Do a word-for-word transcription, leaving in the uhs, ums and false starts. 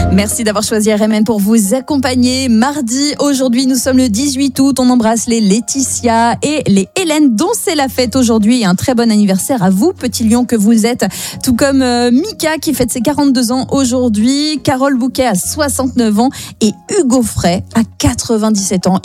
Merci d'avoir choisi R M N pour vous accompagner. Mardi, aujourd'hui, nous sommes le dix-huit août. On embrasse les Laetitia et les Hélène, dont c'est la fête aujourd'hui. Et un très bon anniversaire à vous, petit lion que vous êtes. Tout comme euh, Mika qui fête ses quarante-deux ans aujourd'hui. Carole Bouquet a soixante-neuf ans et Hugo Frey a quatre-vingt-dix-sept ans.